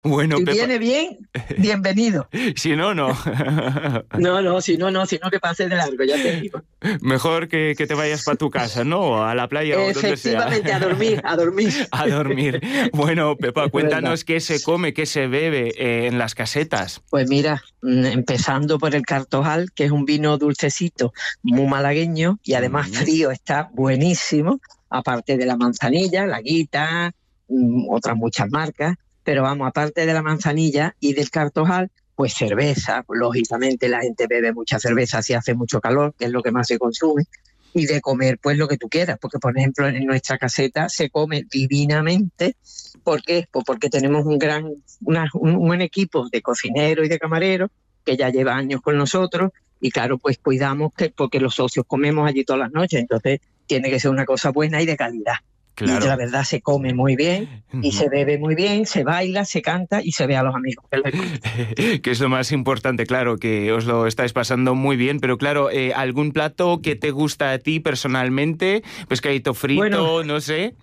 Bueno, Si Pepa, viene bien, bienvenido. si no, no. Si no, que pase de largo, ya te digo. Mejor que te vayas para tu casa, ¿no? A la playa o donde sea. Efectivamente, a dormir, a dormir. A dormir. Bueno, Pepa, Es verdad. cuéntanos qué se come, qué se bebe en las casetas. Pues mira, empezando por el Cartojal, que es un vino dulcecito, muy malagueño y además Mm, frío, está buenísimo, aparte de la manzanilla, la Guita, otras muchas marcas, pero vamos, aparte de la manzanilla y del Cartojal, pues cerveza, pues, lógicamente la gente bebe mucha cerveza si hace mucho calor, que es lo que más se consume, y de comer pues lo que tú quieras, porque por ejemplo en nuestra caseta se come divinamente. ¿Por qué? Pues porque tenemos un buen equipo de cocineros y de camareros que ya lleva años con nosotros y claro, pues cuidamos que porque los socios comemos allí todas las noches, entonces tiene que ser una cosa buena y de calidad. Y la claro. verdad se come muy bien y se bebe muy bien, se baila, se canta y se ve a los amigos, que es lo importante. Que es lo más importante, claro, que os lo estáis pasando muy bien, pero claro, ¿algún plato que te gusta a ti personalmente? Pescadito Bueno, frito, no sé.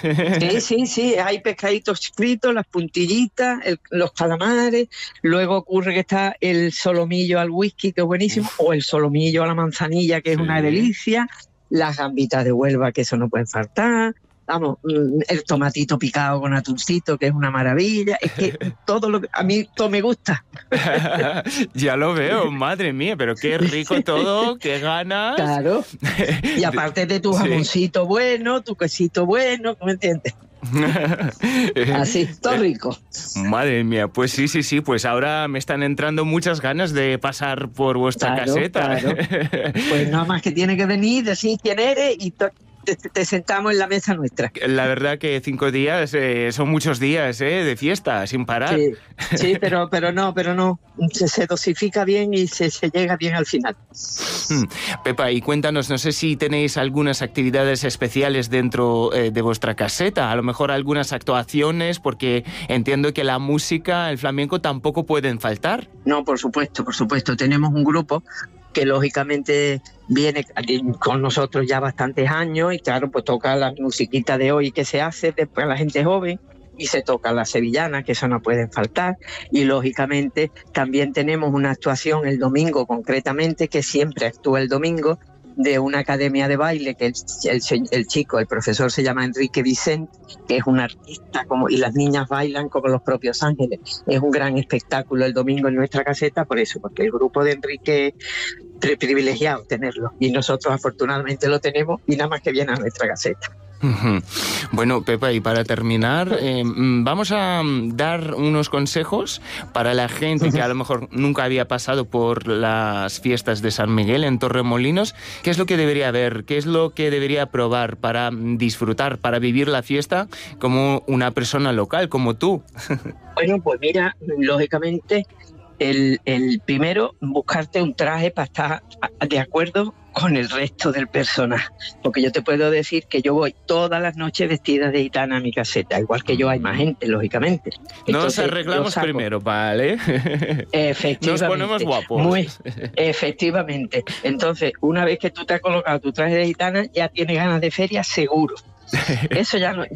sí, hay pescaditos fritos, las puntillitas, los calamares, luego ocurre que está el solomillo al whisky, que es buenísimo, Uf, o el solomillo a la manzanilla, que es una sí. delicia, las gambitas de Huelva, que eso no puede faltar, vamos, el tomatito picado con atuncito, que es una maravilla, es que todo lo que a mí todo me gusta. Ya lo veo, madre mía, pero qué rico todo, qué ganas. Claro, y aparte de tu Sí. jamoncito bueno, tu quesito bueno, ¿me entiendes? Así, todo rico. Madre mía, pues sí, pues ahora me están entrando muchas ganas de pasar por vuestra Claro, caseta. claro. Pues nada más que tiene que venir, decir quién eres y te sentamos en la mesa nuestra. La verdad que 5 días son muchos días de fiesta, sin parar. Sí, pero no. Se dosifica bien y se llega bien al final. Pepa, y cuéntanos, no sé si tenéis algunas actividades especiales dentro de vuestra caseta, a lo mejor algunas actuaciones, porque entiendo que la música, el flamenco tampoco pueden faltar. No, por supuesto. Tenemos un grupo que lógicamente viene con nosotros ya bastantes años y claro, pues toca la musiquita de hoy que se hace después a la gente joven y se toca la sevillana, que eso no pueden faltar, y lógicamente también tenemos una actuación el domingo concretamente, que siempre actúa el domingo, de una academia de baile que el profesor se llama Enrique Vicente, que es un artista y las niñas bailan como los propios ángeles. Es un gran espectáculo el domingo en nuestra caseta, por eso, porque el grupo de Enrique privilegiado tenerlo y nosotros afortunadamente lo tenemos y nada más que viene a nuestra caseta. Bueno, Pepa, y para terminar, vamos a dar unos consejos para la gente que a lo mejor nunca había pasado por las fiestas de San Miguel en Torremolinos. ¿Qué es lo que debería ver? ¿Qué es lo que debería probar para disfrutar, para vivir la fiesta como una persona local, como tú? Bueno, pues mira, lógicamente el primero, buscarte un traje para estar de acuerdo con el resto del personal. Porque yo te puedo decir que yo voy todas las noches vestida de gitana a mi caseta, igual que yo hay más gente, lógicamente. Nos Entonces, arreglamos primero, ¿vale? Efectivamente. Nos ponemos guapos. Efectivamente. Entonces, una vez que tú te has colocado tu traje de gitana, ya tienes ganas de feria seguro. Eso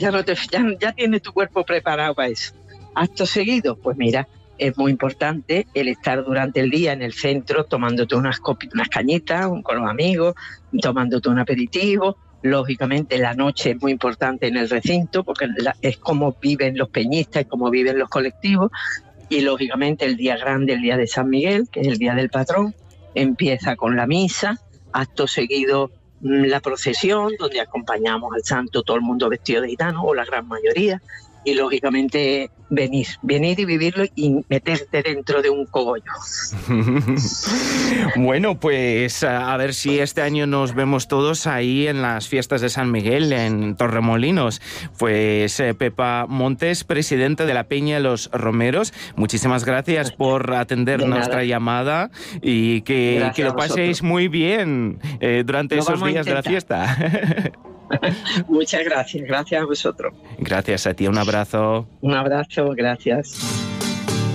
ya tienes tu cuerpo preparado para eso. Acto seguido, pues mira, es muy importante el estar durante el día en el centro tomándote unas cañitas con los amigos, tomándote un aperitivo. Lógicamente la noche es muy importante en el recinto porque es como viven los peñistas, es como viven los colectivos. Y lógicamente el día grande, el día de San Miguel, que es el día del patrón, empieza con la misa, acto seguido la procesión, donde acompañamos al santo todo el mundo vestido de gitano, o la gran mayoría, y lógicamente venir y vivirlo y meterte dentro de un cogollo. Bueno, pues a ver si este año nos vemos todos ahí en las fiestas de San Miguel en Torremolinos. Pues Pepa Montes, presidente de la Peña Los Romeros, muchísimas gracias por atender nuestra llamada y que lo paséis muy bien durante esos días de la fiesta. Muchas gracias a vosotros. Gracias a ti, un abrazo. Un abrazo, gracias.